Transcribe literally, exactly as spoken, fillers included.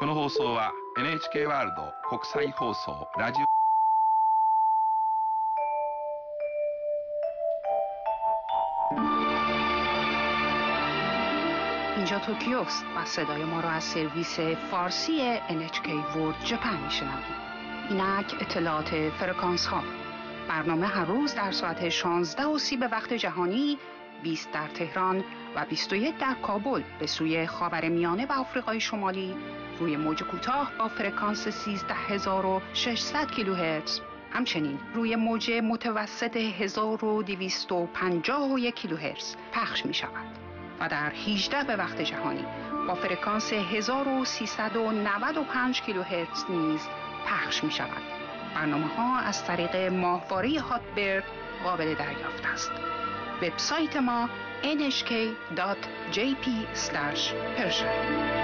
この放送は エヌエイチケー ワールド国際放送ラジオ اینجا توکیوست و صدای ما را از سرویس فارسی ان اچ کی World Japan میشنوید. اینک اطلاعات فرکانس ها. برنامه هر روز در ساعت شانزده و سی به وقت جهانی، بیست در تهران و بیست و یک در کابل به سوی خاورمیانه و آفریقای شمالی روی موج کوتاه با فرکانس سیزده هزار و ششصد کیلوهرتز، همچنین روی موج متوسط هزار و دویست و پنجاه و یک کیلوهرتز پخش می شود و در هجده به وقت جهانی با فرکانس هزار و سیصد و نود و پنج کیلوهرتز نیز پخش می شود. برنامه ها از طریق ماهواره هاتبرد قابل دریافت است. وبسایت ما ان اچ کی دات جی پی اسلش پرشن